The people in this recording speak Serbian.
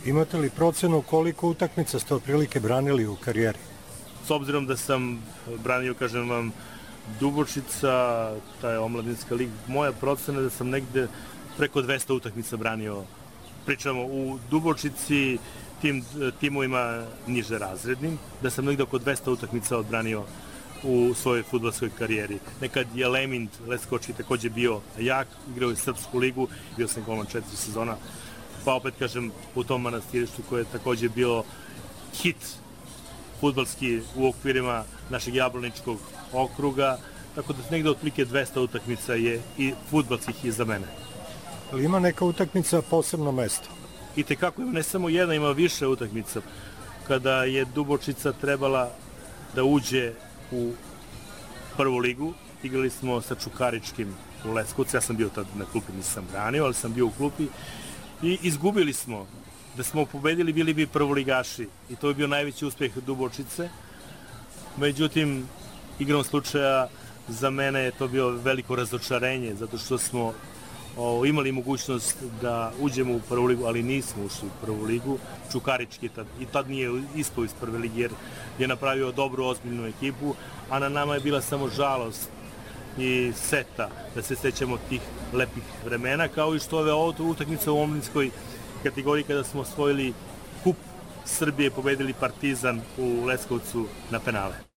Imate li procenu koliko utakmica ste otprilike branili u karijeri? S obzirom da sam branio, kažem vam, Dubočica, taj omladinska liga, moja procena je da sam negde preko 200 utakmica branio. Pričamo u Dubočici, tim timovima niže razrednim, da sam negde oko 200 utakmica odbranio u svojoj fudbalskoj karijeri. Nekad je Lemint Leskovački takođe bio jak, igrao je Srpsku ligu, bio sam golman 4 sezona, pa opet kažem u tom Manastirištu koje je takođe bilo hit fudbalski u okvirima našeg Jablaničkog okruga, tako da negde otprilike 200 utakmica je i fudbalskih i za mene. Ali ima neka utakmica posebno mesto? I tekako ima, ne samo jedna, ima više utakmica. Kada je Dubočica trebala da uđe u prvu ligu, igrali smo sa Čukaričkim u Leskovcu, ja sam bio tad na klupi, nisam branio, ali sam bio u klupi i izgubili smo. Da smo pobedili, bili bi prvoligaši i to je bio najveći uspeh Dubočice. Međutim, igrom slučaja za mene je to bio veliko razočarenje, zato što smo imali mogućnost da uđemo u prvu ligu, ali nismo ušli u prvu ligu. Čukarički i tad nije ispao iz prve lige jer je napravio dobru, ozbiljnu ekipu, a na nama je bila samo žalost i seta da se sećamo tih lepih vremena, kao i što ove utakmice u omladinskoj kategoriji kada smo osvojili kup Srbije, pobedili Partizan u Leskovcu na penale.